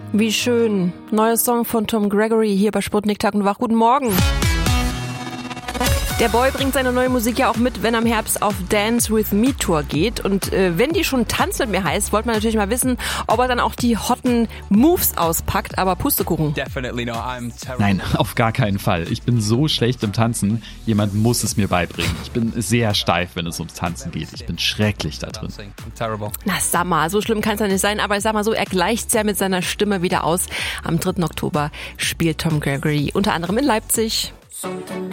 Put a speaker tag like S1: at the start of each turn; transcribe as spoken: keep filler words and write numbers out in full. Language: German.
S1: Wie schön. Neuer Song von Tom Gregory hier bei Sputnik Tag und Wach. Guten Morgen. Der Boy bringt seine neue Musik ja auch mit, wenn er im Herbst auf Dance with Me Tour geht. Und äh, wenn die schon Tanz mit mir heißt, wollte man natürlich mal wissen, ob er dann auch die hotten Moves auspackt. Aber Pustekuchen.
S2: Nein, auf gar keinen Fall. Ich bin so schlecht im Tanzen. Jemand muss es mir beibringen. Ich bin sehr steif, wenn es ums Tanzen geht. Ich bin schrecklich da drin.
S1: Na sag mal, so schlimm kann es ja nicht sein. Aber ich sag mal so, er gleicht ja mit seiner Stimme wieder aus. Am dritten Oktober spielt Tom Gregory unter anderem in Leipzig.